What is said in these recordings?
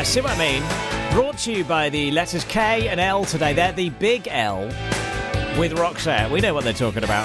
I see what I mean. Brought to you by the letters K and L today. They're the big L with Roxette. We know what they're talking about.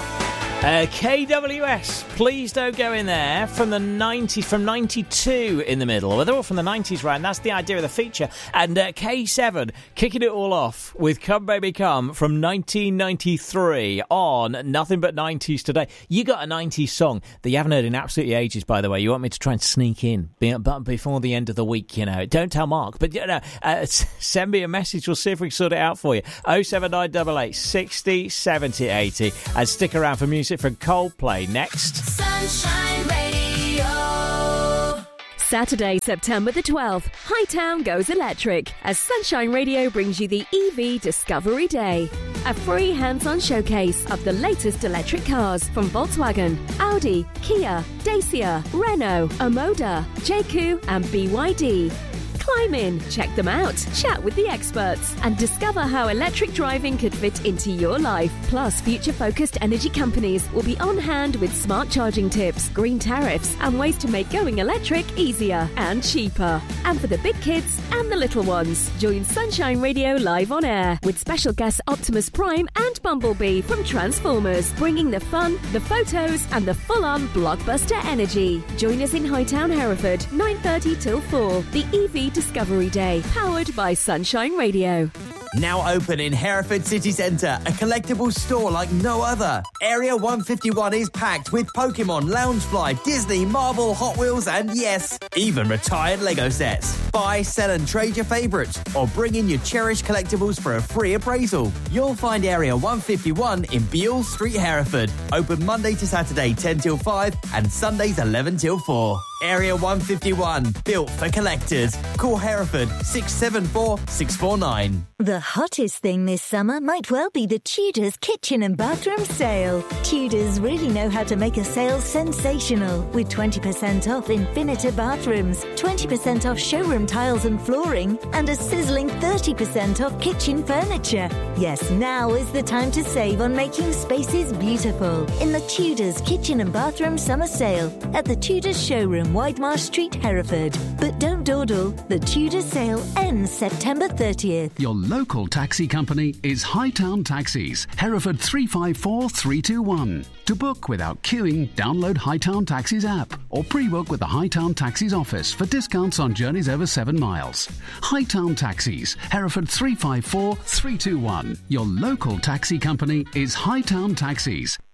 KWS, please don't go in there. From the 90s, from 92 in the middle. Well, they're all from the 90s, right? And that's the idea of the feature. And K7 kicking it all off with Come Baby Come from 1993 on Nothing But 90s Today. You got a 90s song that you haven't heard in absolutely ages, by the way. You want me to try and sneak in before the end of the week, you know. Don't tell Mark, but send me a message. We'll see if we can sort it out for you. 07988 60 70 80. And stick around for music from Coldplay next. Sunshine Radio. Saturday, September the 12th, Hightown goes electric as Sunshine Radio brings you the EV Discovery Day. A free hands-on showcase of the latest electric cars from Volkswagen, Audi, Kia, Dacia, Renault, Omoda, JQ and BYD. Climb in, check them out, chat with the experts, and discover how electric driving could fit into your life. Plus, future-focused energy companies will be on hand with smart charging tips, green tariffs, and ways to make going electric easier and cheaper. And for the big kids and the little ones, join Sunshine Radio live on air with special guests Optimus Prime and Bumblebee from Transformers, bringing the fun, the photos, and the full-on blockbuster energy. Join us in Hightown, Hereford, 9:30 till 4. The EV Discovery Day, powered by Sunshine Radio. Now open in Hereford City Centre, a collectible store like no other. Area 151 is packed with Pokemon, Loungefly, Disney, Marvel, Hot Wheels and yes, even retired Lego sets. Buy, sell and trade your favourites or bring in your cherished collectibles for a free appraisal. You'll find Area 151 in Beale Street, Hereford. Open Monday to Saturday 10 till 5 and Sundays 11 till 4. Area 151, built for collectors. Call Hereford 674 649. The hottest thing this summer might well be the Tudors kitchen and bathroom sale. Tudors really know how to make a sale sensational with 20% off Infinita bathrooms, 20% off showroom tiles and flooring, and a sizzling 30% off kitchen furniture. Yes, now is the time to save on making spaces beautiful in the Tudors kitchen and bathroom summer sale at the Tudors showroom, Widemarsh Street, Hereford. But don't dawdle, the Tudors sale ends September 30th. Your local taxi company is Hightown Taxis, Hereford 354321. To book without queuing, download Hightown Taxis app or pre-book with the Hightown Taxis office for discounts on journeys over 7 miles. Hightown Taxis, Hereford 354321. Your local taxi company is Hightown Taxis.